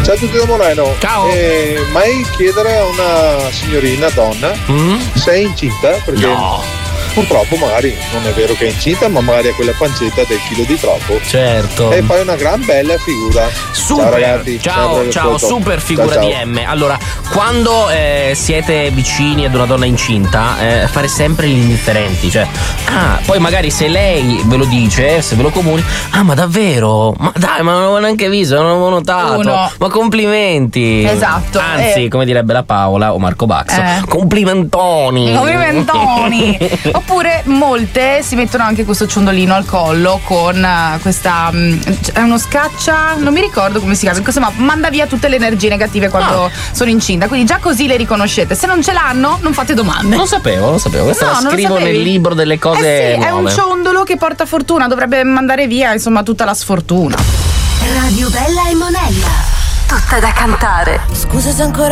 Ciao a tutti da Moreno. Ciao. Mai chiedere a una signorina donna se è incinta? Perché purtroppo magari non è vero che è incinta, ma magari ha quella pancetta del chilo di troppo. Certo. E fai una gran bella figura. Super. Ciao ragazzi. Ciao, super figura ciao. di M. Allora, quando siete vicini ad una donna incinta, fare sempre gli indifferenti, cioè poi magari se lei ve lo dice, se ve lo comunica, ma davvero? Ma dai, ma non avevo neanche visto, non avevo notato. Ma complimenti. Esatto. Anzi, come direbbe la Paola o Marco Baxo, complimentoni. Oppure molte si mettono anche questo ciondolino al collo con questa è uno scaccia, non mi ricordo come si chiama, insomma manda via tutte le energie negative quando sono incinta, quindi già così le riconoscete. Se non ce l'hanno non fate domande. Non sapevo, questa la scrivo nel libro delle cose nuove. È un ciondolo che porta fortuna, dovrebbe mandare via insomma tutta la sfortuna. Radio Bella e Monella, tutta da cantare. Scusa se ancora